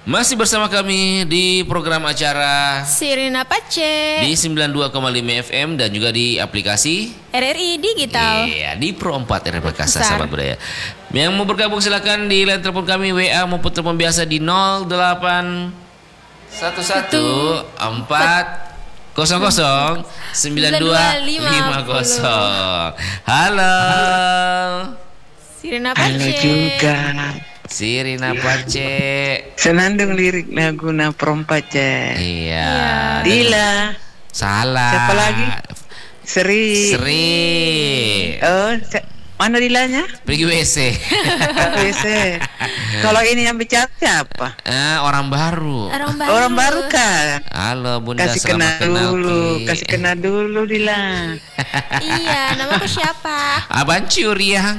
Masih bersama kami di program acara Sirina Pace di 92,5 FM dan juga di aplikasi RRI Digital. Iya, di Pro 4 RRI Perkasa, sahabat budaya. Yang mau bergabung silakan di line telepon kami WA maupun telepon biasa di 0811 400 9250. Halo. Sirina Pace. Halo juga. Sirina Pace. Senandung lirik lagu na Prompace. Iya. Dila. Salah. Siapa lagi? Seri. Oh, mana Dilanya? Pergi WC. WC. Kalau ini yang bicara siapa? Orang baru. Orang baru kan? Halo Bunda, Kasih selamat kenal dulu, Ki. kasih kenal dulu Dila. Iya, namaku siapa? Abang Curiang.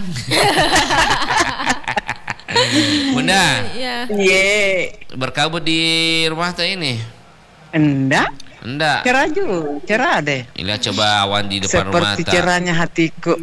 Bunda, Iya. berkabut di rumah teh ini? Enggak, Enggak. cerah deh. Lihat coba awan di depan rumah Seperti tak. cerahnya hatiku.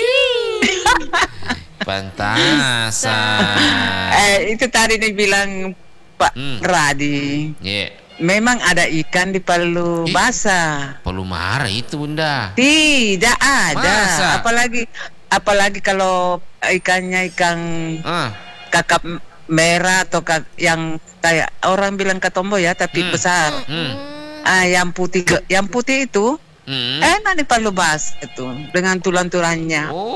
Pantasan. Itu tadi nih bilang Pak Radi. Iya. Memang ada ikan di Palu basah. Palu Mara itu Bunda. Tidak ada. Masa? Apalagi kalau ikannya ikan kakap merah atau yang kayak orang bilang katombo ya, tapi besar. Yang putih itu enak di Palu basah itu dengan tulang-tulangnya.